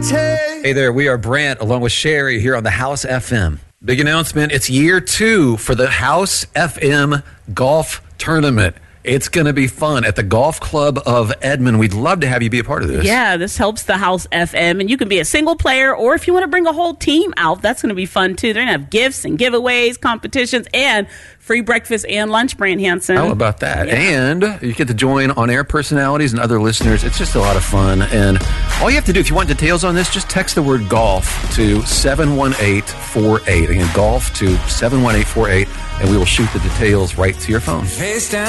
Hey there, we are Brant along with Sherry here on the House FM. Big announcement, it's year 2 for the House FM Golf Tournament. It's going to be fun at the Golf Club of Edmond. We'd love to have you be a part of this. Yeah, this helps the House FM, and you can be a single player, or if you want to bring a whole team out, that's going to be fun too. They're going to have gifts and giveaways, competitions, and free breakfast and lunch, Brant Hansen. How about that? Yeah. And you get to join on-air personalities and other listeners. It's just a lot of fun. And all you have to do, if you want details on this, just text the word golf to 71848. Again, golf to 71848, and we will shoot the details right to your phone. Face down.